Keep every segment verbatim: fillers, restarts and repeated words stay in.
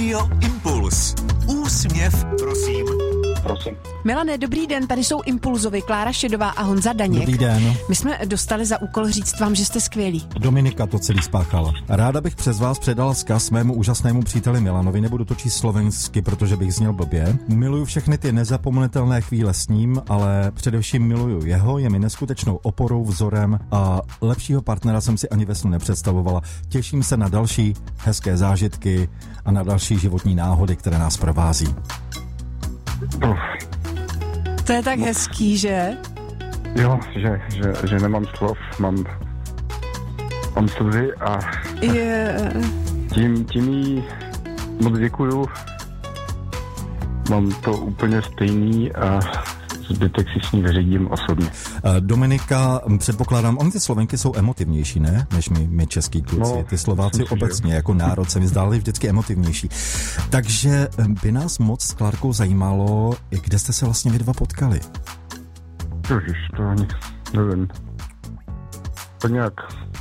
Rádio Impuls. Úsměv, prosím. Prosím. Milane, dobrý den, tady jsou Impulzovi, Klára Šedová a Honza Daněk. Dobrý den. My jsme dostali za úkol říct vám, že jste skvělí. Dominika to celý spáchala. Ráda bych přes vás předala vzkaz mému úžasnému příteli Milanovi, nebudu to číst slovensky, protože bych zněl blbě. Miluju všechny ty nezapomenutelné chvíle s ním, ale především miluju jeho, je mi neskutečnou oporou, vzorem a lepšího partnera jsem si ani ve snu nepředstavovala. Těším se na další hezké zážitky a na další životní náhody, které nás provází. Uf. To je tak hezký, že? Jo, že, že, že nemám slov, mám, mám slzy a Je... tím, tím jí moc děkuju. Mám to úplně stejný a zbytek si s ní vyřídím osobně. Dominika, předpokládám, oni ty Slovenky jsou emotivnější, ne? Než my, my český kluci. No, ty Slováci myslím, obecně že... jako národ se mi zdáli vždycky emotivnější. Takže by nás moc s Klárkou zajímalo, kde jste se vlastně vy dva potkali? Ježiš, to ani nevím. To nějak...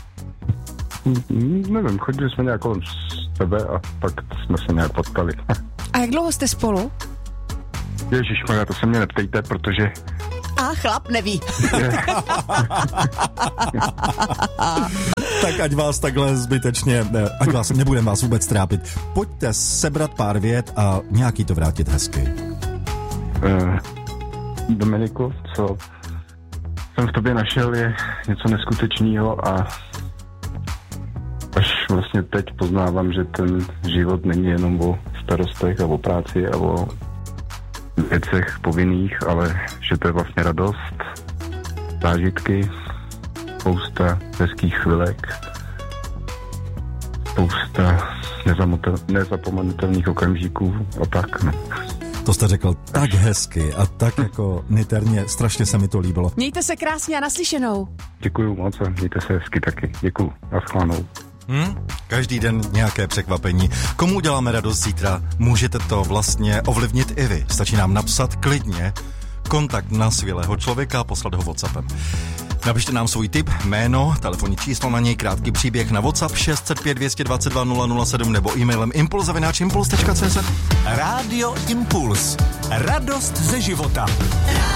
Nevím, chodili jsme nějak kolem sebe a pak jsme se nějak potkali. A jak dlouho jste spolu? Ježišmarja, to se mě neptejte, protože... A chlap neví. Tak ať vás takhle zbytečně, ať vás, nebudem vás vůbec trápit. Pojďte sebrat pár vět a nějaký to vrátit hezky. Uh, Dominiku, co jsem v tobě našel, je něco neskutečného a až vlastně teď poznávám, že ten život není jenom o starostech a o práci a o věcech povinných, ale že to je vlastně radost, zážitky, spousta hezkých chvilek, spousta nezapomenutelných okamžiků a tak, no. To jste řekl tak hezky a tak jako niterně, strašně se mi to líbilo. Mějte se krásně a naslyšenou. Děkuju moc a mějte se hezky taky. Děkuju. Naschledanou. Hmm? Každý den nějaké překvapení. Komu uděláme radost zítra? Můžete to vlastně ovlivnit i vy. Stačí nám napsat klidně kontakt na skvělého člověka a poslat ho WhatsAppem. Napište nám svůj tip, jméno, telefonní číslo na něj, krátký příběh na WhatsApp šest set pět dvě dvacet dva nula nula sedm nebo e-mailem impuls zavináč impuls tečka cé zet. Rádio Impuls. Radost ze života.